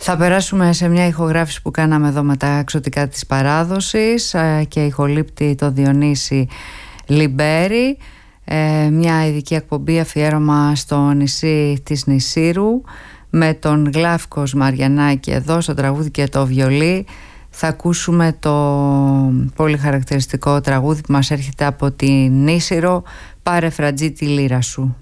Θα περάσουμε σε μια ηχογράφηση που κάναμε εδώ με τα εξωτικά της παράδοσης και ηχολήπτη το Διονύση Λιμπέρη, μια ειδική εκπομπή αφιέρωμα στο νησί της Νησίρου με τον Γλάφκος Μαριανάκη εδώ στο τραγούδι και το βιολί. Θα ακούσουμε το πολύ χαρακτηριστικό τραγούδι που μας έρχεται από τη Νήσιρο, «Πάρε φρατζή τη λύρα σου».